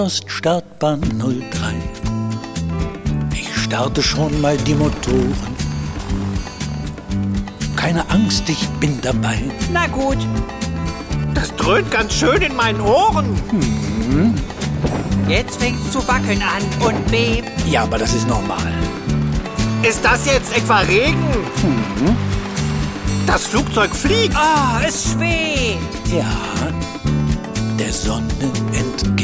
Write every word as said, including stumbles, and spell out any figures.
Startbahn null drei. Ich starte schon mal die Motoren. Keine Angst, ich bin dabei. Na gut. Das dröhnt ganz schön in meinen Ohren. Mhm. Jetzt fängt's zu wackeln an und bebt. Ja, aber das ist normal. Ist das jetzt etwa Regen? Mhm. Das Flugzeug fliegt. Ah, oh, es schwebt. Ja, der Sonne entgegen.